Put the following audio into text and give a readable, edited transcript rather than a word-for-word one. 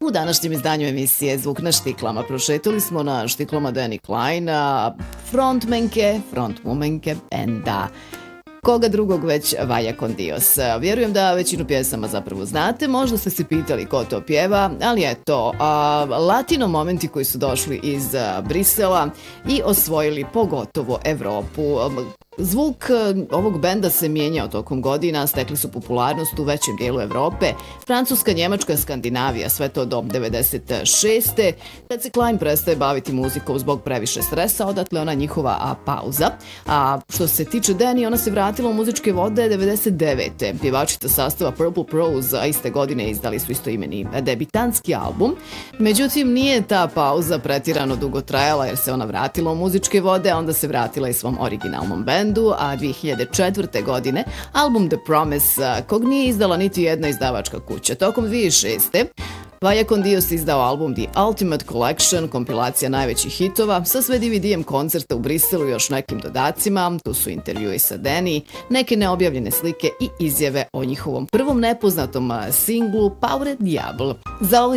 U današnjem izdanju emisije Zvuk na štiklama prošetali smo na štiklama Danny Kleina, frontwomanke benda. Koga drugog već Vaya con Dios. Vjerujem da većinu pjesama zapravo znate, možda ste se pitali ko to pjeva, ali eto, latino momenti koji su došli iz Brisela i osvojili pogotovo Evropu. Zvuk ovog benda se mijenjao tokom godina, stekli su popularnost u većem dijelu Evrope, Francuska, Njemačka, Skandinavija, sve to do 96. Kad se Klein prestaje baviti muzikom zbog previše stresa, odatle ona njihova pauza. A što se tiče Danny, ona se vratila u muzičke vode 99. Pjevačica sastava Purple Prose, a iste godine izdali su istoimeni debitanski album. Međutim, nije ta pauza pretirano dugo trajala jer se ona vratila u muzičke vode, a onda se vratila i svom originalnom bendu, a 2004. godine album The Promise, kog nije izdala niti jedna izdavačka kuća. Tokom 2006. Vaya con Dios izdao album The Ultimate Collection, kompilacija najvećih hitova, sa sve DVD-em koncerta u Briselu i još nekim dodacima. Tu su intervjui sa Danny, neke neobjavljene slike i izjave o njihovom prvom nepoznatom singlu Power Diablo. Za